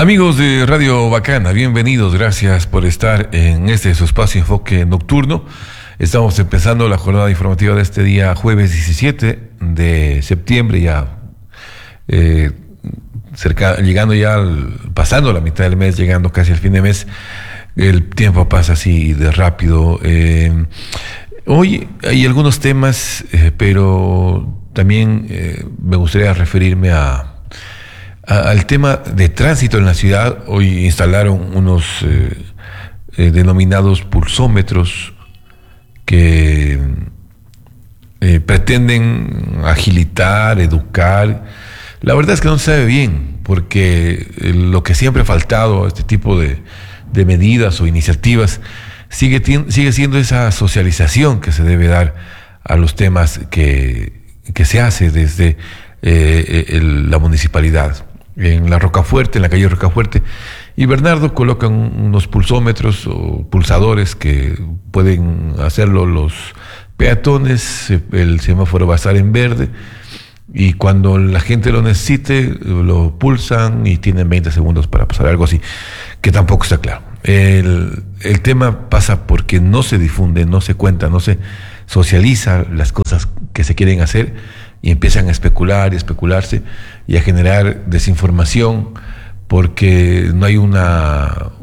Amigos de Radio Bacana, bienvenidos, gracias por estar en su espacio Enfoque Nocturno. Estamos empezando la jornada informativa de este día jueves 17 de septiembre, ya llegando pasando la mitad del mes, llegando casi al fin de mes. El tiempo pasa así de rápido. Hoy hay algunos temas, pero también me gustaría referirme al tema de tránsito en la ciudad. Hoy instalaron unos denominados pulsómetros que pretenden agilitar, educar. La verdad es que no se sabe bien, porque lo que siempre ha faltado a este tipo de medidas o iniciativas sigue siendo esa socialización que se debe dar a los temas que se hace desde la municipalidad. En la Rocafuerte, en la calle Rocafuerte y Bernardo, colocan unos pulsómetros o pulsadores que pueden hacerlo los peatones. El semáforo va a estar en verde y cuando la gente lo necesite lo pulsan y tienen 20 segundos para pasar, algo así, que tampoco está claro. El tema pasa porque no se difunde, no se cuenta, no se socializa las cosas que se quieren hacer, y empiezan a especular y especularse y a generar desinformación, porque no hay una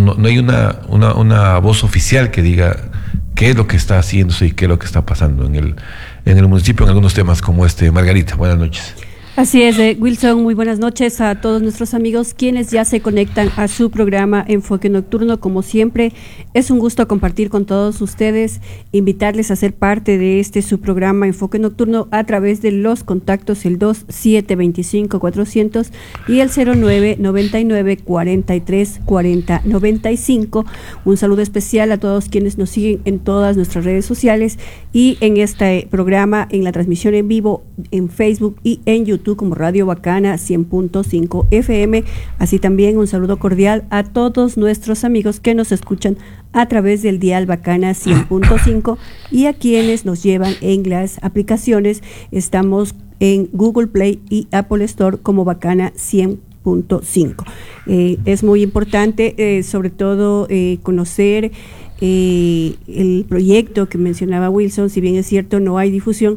voz oficial que diga qué es lo que está haciéndose y qué es lo que está pasando en el municipio en algunos temas como este. Margarita, buenas noches. Así es, Wilson, muy buenas noches a todos nuestros amigos quienes ya se conectan a su programa Enfoque Nocturno. Como siempre, es un gusto compartir con todos ustedes, invitarles a ser parte de su programa Enfoque Nocturno a través de los contactos el 2725-400 y el 0999-434095. Un saludo especial a todos quienes nos siguen en todas nuestras redes sociales y en este programa, en la transmisión en vivo, en Facebook y en YouTube como Radio Bacana 100.5 FM. Así también un saludo cordial a todos nuestros amigos que nos escuchan a través del dial Bacana 100.5 y a quienes nos llevan en las aplicaciones. Estamos en Google Play y Apple Store como Bacana 100.5. Es muy importante, sobre todo, conocer el proyecto que mencionaba Wilson. Si bien es cierto, no hay difusión,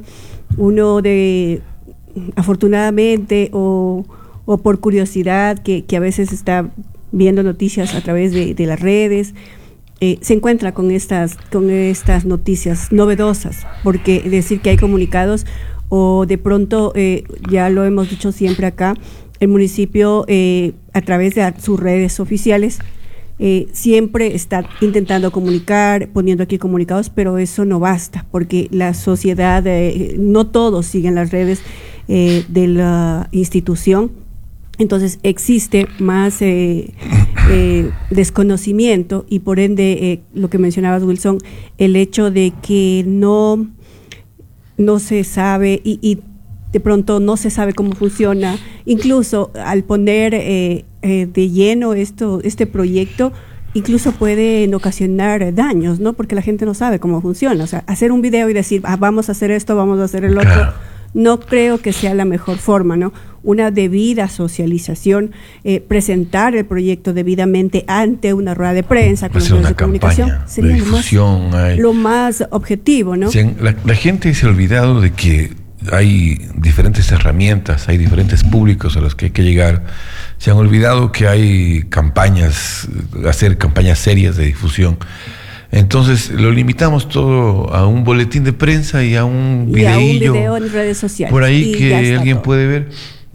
afortunadamente o por curiosidad, que a veces está viendo noticias a través de las redes, se encuentra con estas noticias novedosas, porque decir que hay comunicados o de pronto, ya lo hemos dicho siempre acá, el municipio a través de sus redes oficiales siempre está intentando comunicar, poniendo aquí comunicados, pero eso no basta, porque la sociedad, no todos siguen las redes de la institución. Entonces existe más desconocimiento y por ende, lo que mencionabas, Wilson, el hecho de que no se sabe y de pronto no se sabe cómo funciona. Incluso al poner de lleno este proyecto, incluso pueden ocasionar daños, ¿no? Porque la gente no sabe cómo funciona. O sea, hacer un video y decir, vamos a hacer esto, vamos a hacer el otro, claro, no creo que sea la mejor forma, ¿no? Una debida socialización, presentar el proyecto debidamente ante una rueda de prensa, con los medios de comunicación, sería lo más objetivo, ¿no? La gente se ha olvidado de que hay diferentes herramientas, hay diferentes públicos a los que hay que llegar. Se han olvidado que hay hacer campañas serias de difusión. Entonces lo limitamos todo a un boletín de prensa y a un videillo, video en redes sociales por ahí que alguien puede ver,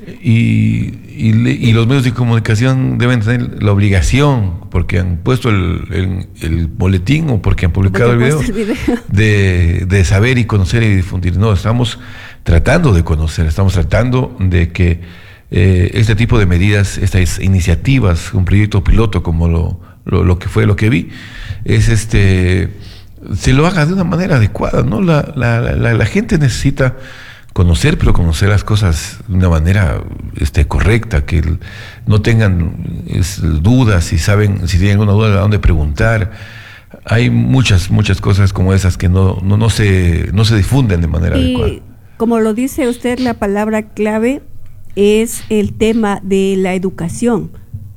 y los medios de comunicación deben tener la obligación, porque han puesto el boletín o porque han publicado el video, de saber y conocer y difundir. No, estamos tratando de conocer, estamos tratando de que este tipo de medidas, estas iniciativas, un proyecto piloto como lo que fue, lo que vi, se lo haga de una manera adecuada, ¿no? La gente necesita conocer, pero conocer las cosas de una manera correcta, que no tengan dudas, si tienen alguna duda, a dónde preguntar. Hay muchas cosas como esas que no se difunden de manera adecuada. Como lo dice usted, la palabra clave es el tema de la educación.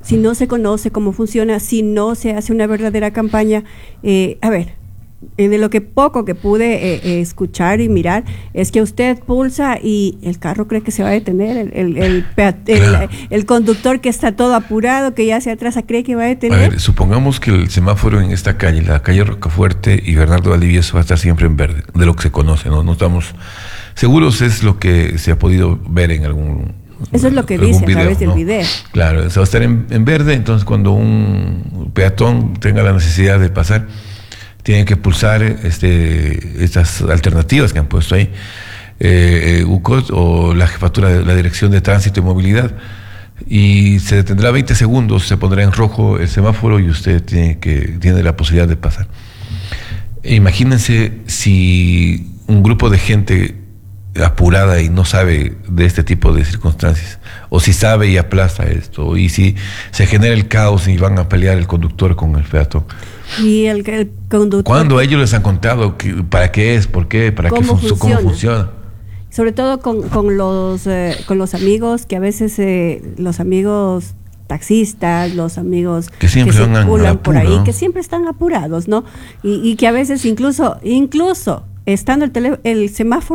si no se conoce cómo funciona, si no se hace una verdadera campaña. A ver, de lo que poco que pude escuchar y mirar es que usted pulsa y el carro cree que se va a detener, el conductor que está todo apurado, que ya se atrasa, cree que va a detener. A ver, supongamos que el semáforo en esta calle, la calle Rocafuerte y Bernardo Valdivieso, va a estar siempre en verde, de lo que se conoce, ¿no? No estamos seguros, es lo que se ha podido ver en algún Eso es lo que dice video, a través del video. Claro, se va a estar en verde, entonces cuando un peatón tenga la necesidad de pasar, tienen que pulsar estas alternativas que han puesto ahí, UCOT o la jefatura de la Dirección de Tránsito y Movilidad, y se detendrá 20 segundos, se pondrá en rojo el semáforo y usted tiene la posibilidad de pasar. Imagínense si un grupo de gente apurada y no sabe de este tipo de circunstancias, o si sabe y aplaza esto, y si se genera el caos y van a pelear el conductor con el peatón. Y el conductor. ¿Cuándo ellos les han contado para qué es, por qué, para cómo cómo funciona? Sobre todo con los amigos, que a veces los amigos taxistas, los amigos que siempre circulan por ahí, que siempre están apurados, ¿no? Y que a veces incluso estando el semáforo